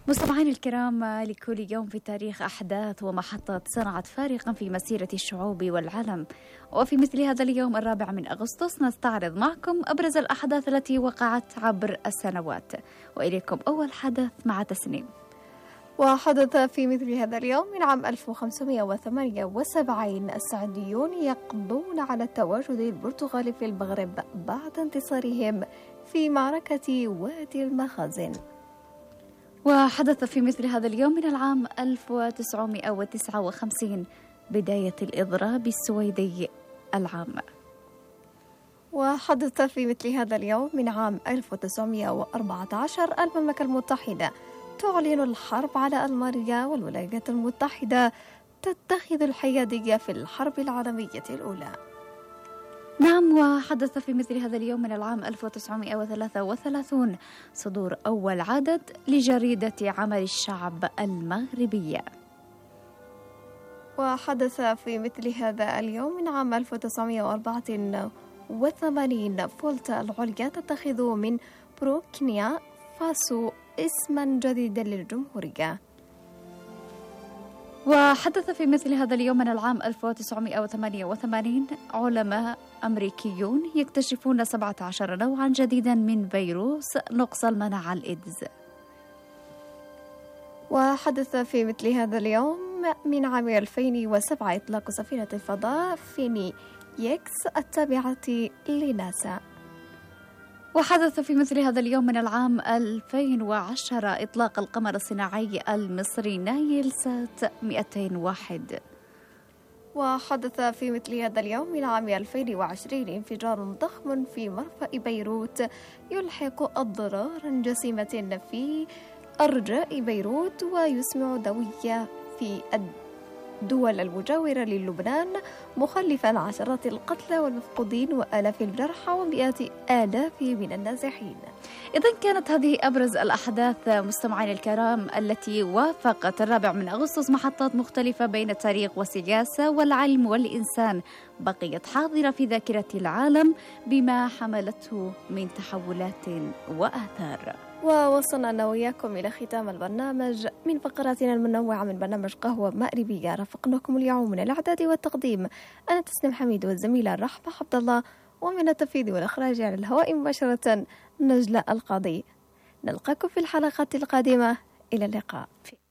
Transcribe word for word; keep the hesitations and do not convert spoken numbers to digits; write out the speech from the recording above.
مستمعينا الكرام، لكل يوم في التاريخ أحداث ومحطات صنعت فارقا في مسيرة الشعوب والعالم. وفي مثل هذا اليوم الرابع من أغسطس نستعرض معكم أبرز الأحداث التي وقعت عبر السنوات. وإليكم أول حدث مع تسنيم. وحدث في مثل هذا اليوم من عام ألف وخمسمائة وثمانية وسبعين السعديون يقضون على التواجد البرتغالي في المغرب بعد انتصارهم في معركة وادي المخازن. وحدث في مثل هذا اليوم من العام ألف وتسعمائة وتسعة وخمسين بداية الإضراب السويدي العام. وحدث في مثل هذا اليوم من عام ألف وتسعمائة وأربعة عشر المملكة المتحدة تعلن الحرب على ألمانيا، والولايات المتحدة تتخذ الحيادية في الحرب العالمية الأولى. نعم، وحدث في مثل هذا اليوم من العام ألف وتسعمائة وثلاثة وثلاثين صدور أول عدد لجريدة عمل الشعب المغربية. وحدث في مثل هذا اليوم من عام ألف وتسعمائة وأربعة وثمانين فولتا العليا تتخذ من بوركينا فاسو اسما جديدا للجمهورية. وحدث في مثل هذا اليوم من العام ألف وتسعمائة وثمانية وثمانين علماء أمريكيون يكتشفون سبعة عشر نوعا جديدا من فيروس نقص المناعة الإيدز. وحدث في مثل هذا اليوم من عام ألفين وسبعة إطلاق سفينة الفضاء فينيكس التابعة لناسا. وحدث في مثل هذا اليوم من العام ألفين وعشرة إطلاق القمر الصناعي المصري نايل سات مئتين وواحد. وحدث في مثل هذا اليوم من عام ألفين وعشرين انفجار ضخم في مرفأ بيروت يلحق أضرارا جسيمة في أرجاء بيروت ويسمع دوية في الدول المجاورة للبنان، مخلفا عشرات القتلى والمفقودين وآلاف الجرحى ومئات آلاف من النازحين. إذن كانت هذه أبرز الأحداث مستمعين الكرام التي وافقت الرابع من أغسطس محطات مختلفة بين التاريخ والسياسة والعلم والإنسان، بقيت حاضرة في ذاكرة العالم بما حملته من تحولات وآثار. ووصلنا أنا وياكم إلى ختام البرنامج من فقراتنا المنوعة من برنامج قهوة مغربية. رافقناكم اليوم من الإعداد والتقديم أنا تسنيم حميد والزميلة الرحمة عبد الله، ومن التنفيذ والإخراج على الهواء مباشرة نجلاء القاضي. نلقاكم في الحلقات القادمة، إلى اللقاء.